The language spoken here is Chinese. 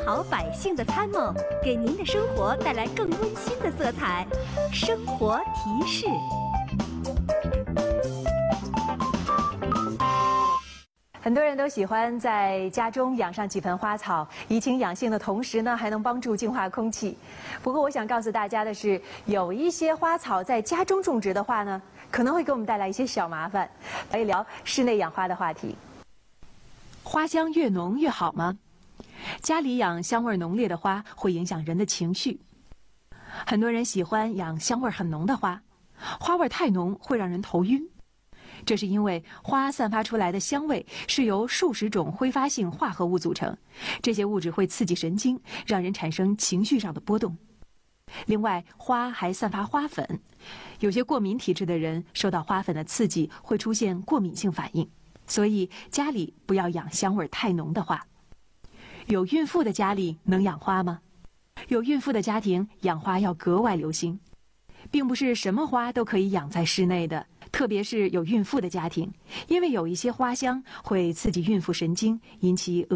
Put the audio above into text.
好百姓的参谋，给您的生活带来更温馨的色彩。生活提示。 很多人都喜欢在家中养上几盆花草，怡情养性的同时呢，还能帮助净化空气。不过，我想告诉大家的是，有一些花草在家中种植的话呢，可能会给我们带来一些小麻烦。来聊室内养花的话题。花香越浓越好吗？家里养香味浓烈的花会影响人的情绪。很多人喜欢养香味很浓的花，花味太浓会让人头晕。这是因为花散发出来的香味是由数十种挥发性化合物组成，这些物质会刺激神经，让人产生情绪上的波动。另外，花还散发花粉，有些过敏体质的人受到花粉的刺激会出现过敏性反应，所以家里不要养香味太浓的花。有孕妇的家里能养花吗？有孕妇的家庭养花要格外留心，并不是什么花都可以养在室内的。特别是有孕妇的家庭，因为有一些花香会刺激孕妇神经，引起